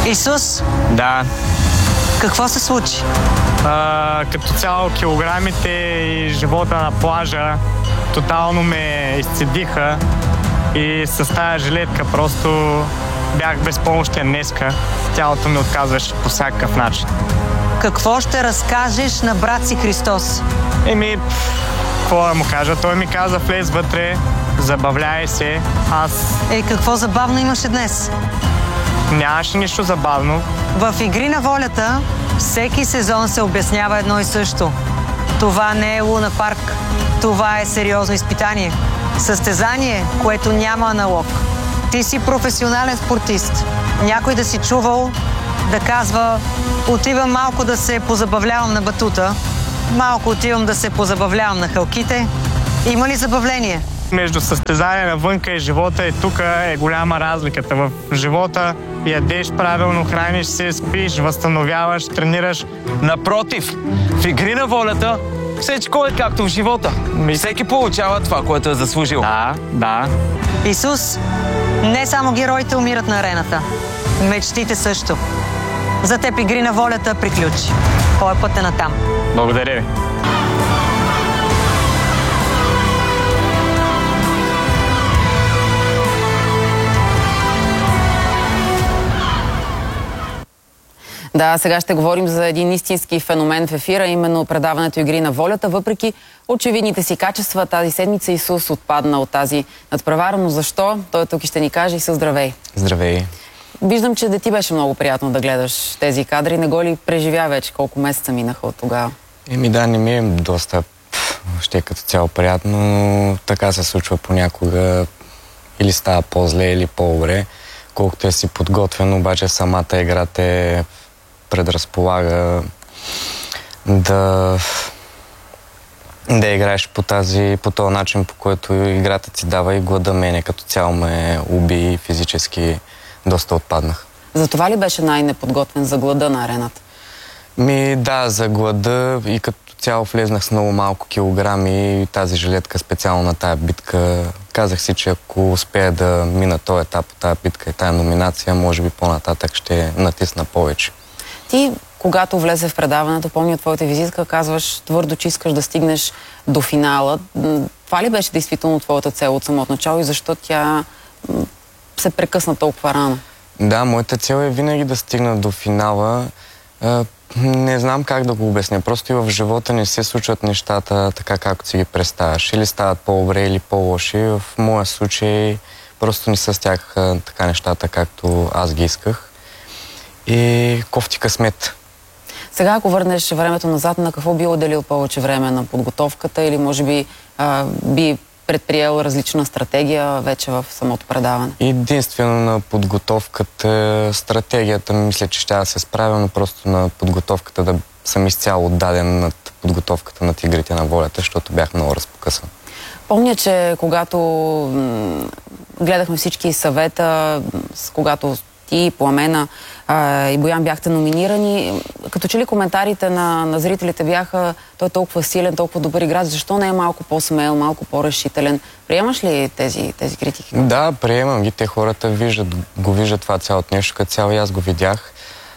Исус? Да. Какво се случи? Като цяло килограмите и живота на плажа тотално ме изцедиха и с тази жилетка просто бях безпомощен днеска. Тялото ми отказваше по всякакъв начин. Какво ще разкажеш на брат си Христос? Какво да му кажа? Той ми каза, влез вътре, забавляй се. Какво забавно имаше днес? Нямаше нищо забавно. В Игри на волята всеки сезон се обяснява едно и също. Това не е Луна парк. Това е сериозно изпитание. Състезание, което няма аналог. Ти си професионален спортист. Някой да си чувал да казва: отивам малко да се позабавлявам на батута, малко отивам да се позабавлявам на халките. Има ли забавление? Между състезание навънка и живота тук е голяма разликата. В живота ядеш правилно, храниш се, спиш, възстановяваш, тренираш. Напротив, в Игри на волята всичко е както в живота. Всеки получава това, което е заслужил. Да. Исус, не само героите умират на арената. Мечтите също. За теб Игри на волята приключи. Твой път е натам. Благодаря ви. Да, сега ще говорим за един истински феномен в ефира, именно предаването Игри на волята. Въпреки очевидните си качества, тази седмица Исус отпадна от тази надпревара. Но защо? Той тук ще ни каже. Исус, здравей! Здравей! Виждам, че да ти беше много приятно да гледаш тези кадри. Не го ли преживя вече? Колко месеца минаха от тогава? Да, не ми е доста въобще като цяло приятно, но така се случва понякога. Или става по-зле, или по-добре. Колкото е си подготвен, обаче самата игра те предразполага да играеш по този начин, по който играта ти дава, и глада мене като цяло ме уби и физически доста отпаднах. За това ли беше най-неподготвен за глада на арената? Да, за глада и като цяло влезнах с много малко килограми и тази жилетка специално на тая битка. Казах си, че ако успея да мина този етап от тая битка и тая номинация, може би по-нататък ще натисна повече. Ти, когато влезе в предаването, помня твоята визитка, казваш твърдо, че искаш да стигнеш до финала. Това ли беше действително твоята цел от самото начало и защо тя се прекъсна толкова рано? Да, моята цел е винаги да стигна до финала. Не знам как да го обясня. Просто и в живота не се случват нещата така, както си ги представяш. Или стават по-добре, или по-лоши. В моя случай просто не са с тях така нещата, както аз ги исках. И кофти късмет. Сега, ако върнеш времето назад, на какво би отделил повече време? На подготовката или може би би предприел различна стратегия вече в самото предаване? Единствено на подготовката, стратегията мисля, че ще да се справя, но просто на подготовката да съм изцяло отдаден над подготовката над Игрите на волята, защото бях много разпокъсан. Помня, че когато гледахме всички съвета, когато ти, Пламена и Боян бяхте номинирани, като че ли коментарите на зрителите бяха: той е толкова силен, толкова добър играч, защо не е малко по-смел, малко по-решителен? Приемаш ли тези критики? Да, приемам ги. Те хората виждат това цялото нещо, като цяло и аз го видях.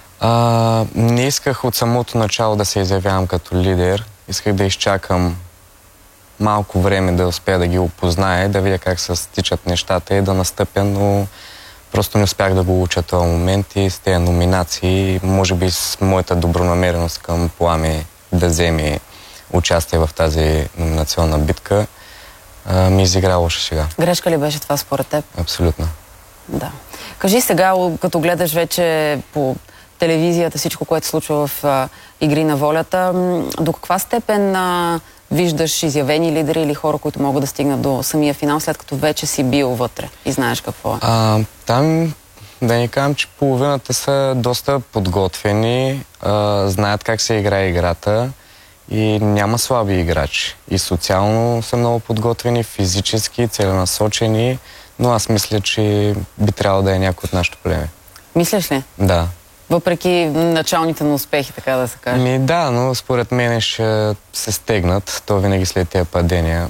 Не исках от самото начало да се изявявам като лидер. Исках да изчакам малко време да успея да ги опозная, да видя как се стичат нещата и да настъпя, но просто не успях да го уча този момент и с тези номинации, може би с моята добронамереност към Плами да вземе участие в тази номинационна битка, ми изигра лоша шега. Грешка ли беше това според теб? Абсолютно. Да. Кажи сега, като гледаш вече по телевизията всичко, което се случва в Игри на волята, до каква степен виждаш изявени лидери или хора, които могат да стигнат до самия финал, след като вече си бил вътре и знаеш какво е? Там да ни кажем, че половината са доста подготвени, знаят как се играе играта и няма слаби играчи. И социално са много подготвени, физически, целенасочени, но аз мисля, че би трябвало да е някой от нашото племе. Мислиш ли? Да. Въпреки началните на успехи, така да се каже. Да, но според мен ще се стегнат. То винаги след тези падения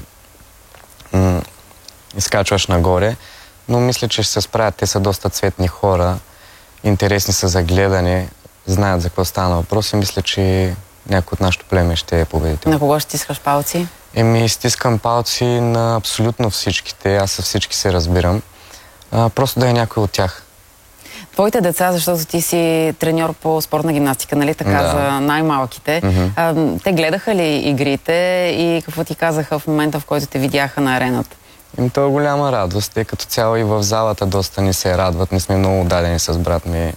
изкачваш нагоре. Но мисля, че ще се справят. Те са доста цветни хора интересни са за гледане, знаят за какво стана въпрос и мисля, че някой от нашото племе ще е победител. На кого ще стискаш палци? Стискам палци на абсолютно всичките. Аз със всички се разбирам. Просто да е някой от тях. Твоите деца, защото ти си треньор по спортна гимнастика, нали така, да, за най-малките. Те гледаха ли игрите и какво ти казаха в момента, в който те видяха на арената? То е голяма радост. Те като цяло и в залата доста ни се радват. Ние сме много дадени с брат ми,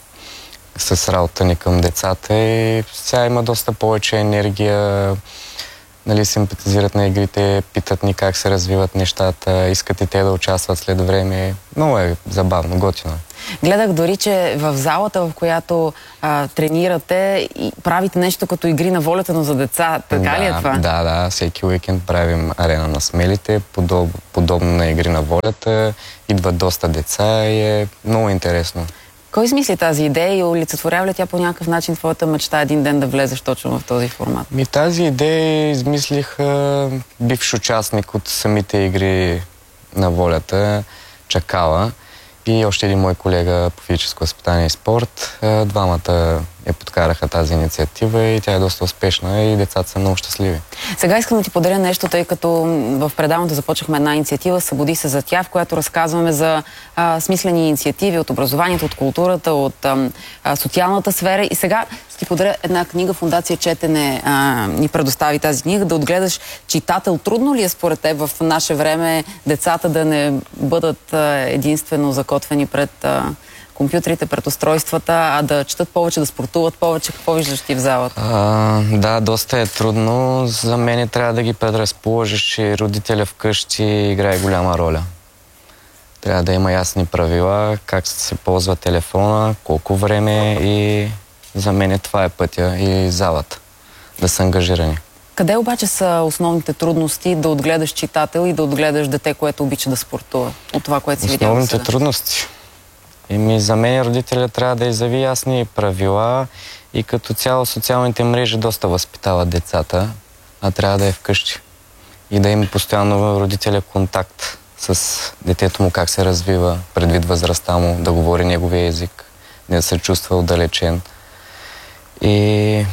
с работа ни към децата и сега има доста повече енергия. Нали, симпатизират на игрите, питат ни как се развиват нещата, искат и те да участват след време. Много е забавно, готино. Гледах дори, че в залата, в която тренирате, правите нещо като игри на волята, но за деца. Така ли е това? Да. Всеки уикенд правим арена на смелите, подобно на игри на волята. Идват доста деца и е много интересно. Кой измисли тази идея и олицетворява ли тя по някакъв начин твоята мечта един ден да влезеш точно в този формат? Тази идея измислих бивш участник от самите игри на волята, Чакала, и още един мой колега по физическо възпитание и спорт. Двамата я подкараха тази инициатива и тя е доста успешна и децата са много щастливи. Сега искам да ти поделя нещо, тъй като в предаването започнахме една инициатива "Събуди се за тя", в която разказваме за смислени инициативи от образованието, от културата, от социалната сфера. И сега ще ти поделя една книга. Фондация Четене ни предостави тази книга. Да отгледаш читател. Трудно ли е според теб в наше време децата да не бъдат единствено закотвени пред компютрите, пред устройствата, а да четат повече, да спортуват повече? Какво виждаш ти в залата? Да, доста е трудно. За мен трябва да ги предразположиш, че родителя вкъщи играе голяма роля. Трябва да има ясни правила, как се ползва телефона, колко време, и за мен това е пътя и залата. Да са ангажирани. Къде обаче са основните трудности да отгледаш читател и да отгледаш дете, което обича да спортува? От това, което си видял сега. Основните трудности? За мен родителя трябва да изяви ясни правила и като цяло социалните мрежи доста възпитават децата, а трябва да е вкъщи. И да има постоянно родителя контакт с детето му, как се развива, предвид възрастта му, да говори неговия език, не да се чувства отдалечен. И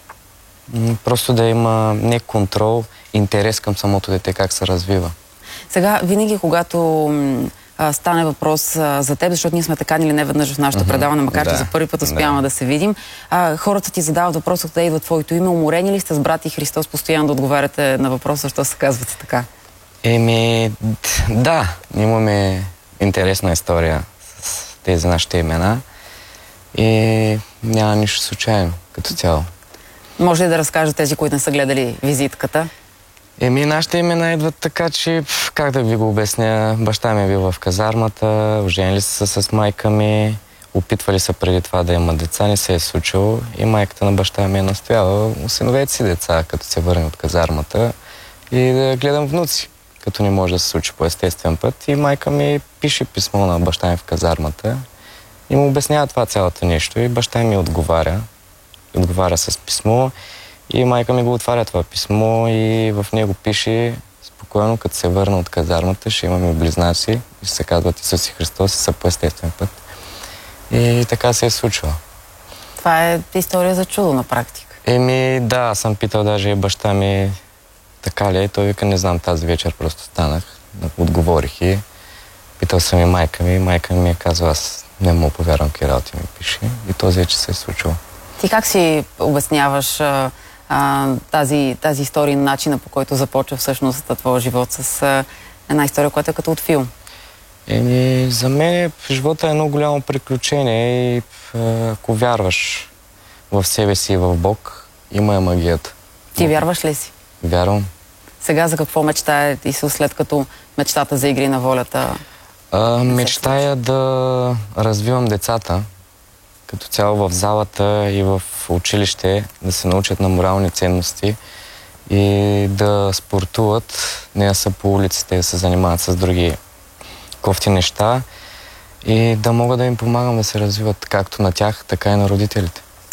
просто да има не контрол, интерес към самото дете, как се развива. Сега, винаги, когато стане въпрос за теб, защото ние сме таканили неведнъж в нашото предаване, макар че за първи път успяваме да се видим, хората ти задават въпроса, къде идва твоето име. Уморени ли сте с брат и Христос постоянно да отговаряте на въпроса, защо се казвате така? Да, имаме интересна история с тези нашите имена и няма нищо случайно като цяло. Може ли да разкажа тези, които не са гледали визитката? Нашите имена идват така, че как да ви го обясня, баща ми е бил в казармата, оженили са с майка ми, опитвали са преди това да има деца, не се е случило и майката на баща ми е настояла: осиновете си деца, като се върне от казармата, и да гледам внуци, като не може да се случи по естествен път. И майка ми пише писмо на баща ми в казармата и му обяснява това цялото нещо, и баща ми отговаря с писмо. И майка ми го отваря това писмо и в него пише: спокойно, като се върна от казармата, ще имаме близнаци, и се казват Исус и Христос, и са по естествен път. И така се е случило. Това е история за чудо на практика. Да, съм питал даже и баща ми така ли е. Той вика: не знам, тази вечер просто станах, отговорих, и питал съм и майка ми е казва: аз не му повярвам, какви работи ми пише, и този вече се е случило. Ти как си обясняваш тази история, начина, по който започва всъщност твоя живот с една история, която е като от филм? За мен живота е едно голямо приключение и ако вярваш в себе си и в Бог, има е магията. Ти вярваш ли си? Вярвам. Сега за какво мечтае Исус, след като мечтата за игри на волята? Мечтая да развивам децата като цяло в залата и в училище, да се научат на морални ценности и да спортуват, не да са по улиците, да се занимават с други кофти неща и да мога да им помагам да се развиват както на тях, така и на родителите.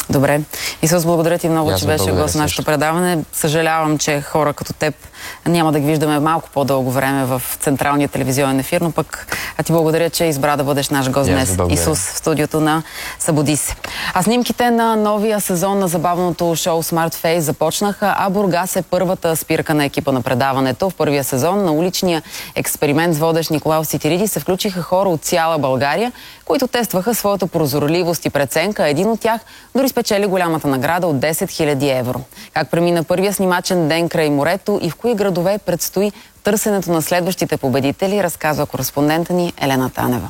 Добре. Исус, благодаря ти много, Аз че ви беше благодаря гост на нашето също. предаване. Съжалявам, че хора като теб няма да ги виждаме малко по-дълго време в централния телевизионен ефир, но пък ти благодаря, че избра да бъдеш наш гост днес. Исус в студиото на Събуди се. А снимките на новия сезон на забавното шоу Smart Face започнаха, а Бургас е първата спирка на екипа на предаването. В първия сезон на уличния експеримент с водещ Николаус Цитириди се включиха хора от цяла България, които тестваха своята прозорливост и преценка. Един от тях дори спечели голямата награда от 10 000 евро. Как премина първия снимачен ден край морето и в кои градове предстои търсенето на следващите победители, разказва кореспондента ни Елена Танева.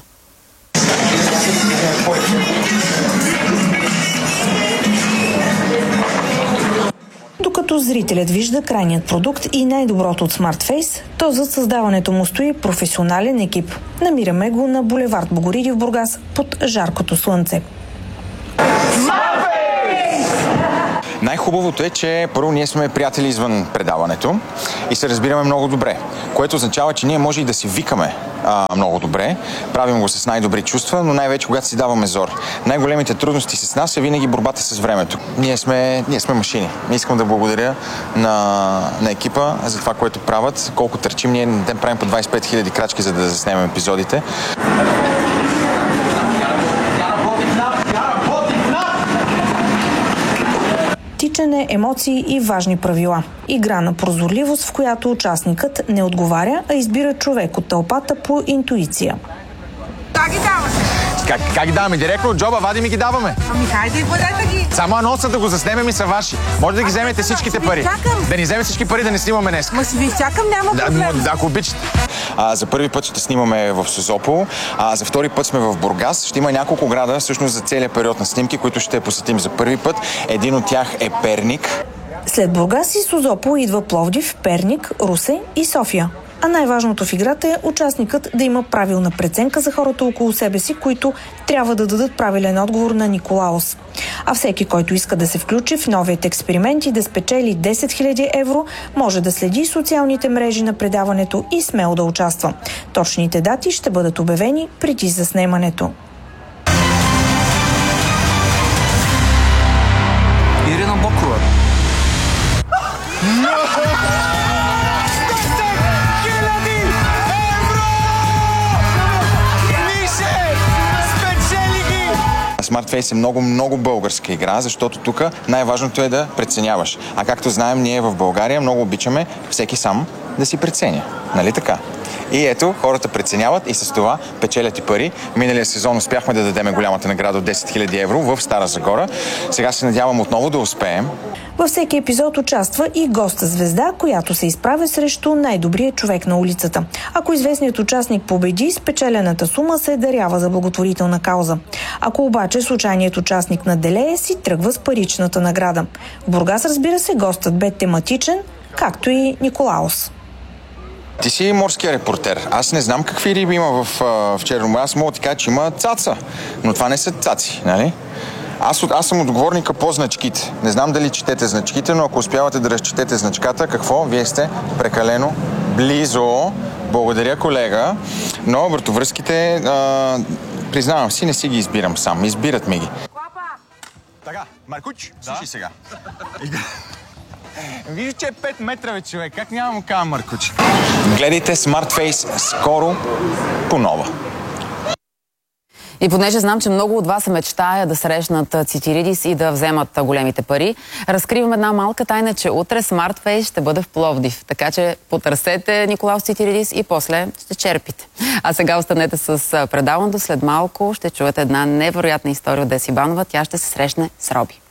Докато зрителят вижда крайният продукт и най-доброто от Smart Face, то за създаването му стои професионален екип. Намираме го на булевард Богориди в Бургас под жаркото слънце. Най-хубавото е, че първо ние сме приятели извън предаването и се разбираме много добре, което означава, че ние може и да си викаме много добре, правим го с най-добри чувства, но най-вече когато си даваме зор. Най-големите трудности с нас е винаги борбата с времето. Ние сме машини. Искам да благодаря на екипа за това, което правят, колко търчим. Ние на ден правим по 25 000 крачки, за да заснемем епизодите. Тичане, емоции и важни правила. Игра на прозорливост, в която участникът не отговаря, а избира човек от тълпата по интуиция. Как ги даваме? Как ги даваме? Директно от джоба вадим и ги даваме. Ами хайде и бъдете ги. Само анонса да го заснемем и са ваши. Може да ги вземете всичките пари. Да ни вземем всички пари, да не снимаме днес. Ма си ви изчакам, няма проблем. Да, ако обичате. За първи път ще снимаме в Созопол, за втори път сме в Бургас. Ще има няколко града, всъщност за целия период на снимки, които ще посетим за първи път. Един от тях е Перник. След Бургас и Созопол идва Пловдив, Перник, Русе и София. А най-важното в играта е участникът да има правилна преценка за хората около себе си, които трябва да дадат правилен отговор на Николаус. А всеки, който иска да се включи в новият експеримент и да спечели 10 000 евро, може да следи социалните мрежи на предаването и смело да участва. Точните дати ще бъдат обявени преди заснемането. Ирина Бокова. Smart Face е много българска игра, защото тук най-важното е да преценяваш. А както знаем, ние в България много обичаме всеки сам да си преценя. Нали така? И ето, хората преценяват и с това печелят и пари. Миналия сезон успяхме да дадем голямата награда от 10 000 евро в Стара Загора. Сега се надявам отново да успеем. Във всеки епизод участва и госта звезда, която се изправя срещу най-добрия човек на улицата. Ако известният участник победи, спечелената сума се дарява за благотворителна кауза. Ако обаче случайният участник наделее, си тръгва с паричната награда. В Бургас, разбира се, гостът бе тематичен, както и Николаус. Ти си морския репортер. Аз не знам какви риби има в Черно море. Аз мога да ти кажа, че има цаца. Но това не са цаци, нали? Аз съм отговорника по значките. Не знам дали четете значките, но ако успявате да разчетете значката, какво? Вие сте прекалено близо. Благодаря, колега. Но вратовръзките, признавам си, не си ги избирам сам. Избират ми ги. Така, Маркуч, слушай сега. Вижда, че е 5 метра, бе, човек. Как няма му кажа, Маркуч? Гледайте Smart Face скоро по нова. И понеже знам, че много от вас се мечтая да срещнат Цитиридис и да вземат големите пари, разкривам една малка тайна, че утре Smart Face ще бъде в Пловдив. Така че потърсете Николаус Цитиридис и после ще черпите. А сега останете с предаването. След малко ще чуете една невероятна история от Деси Банова. Тя ще се срещне с Роби.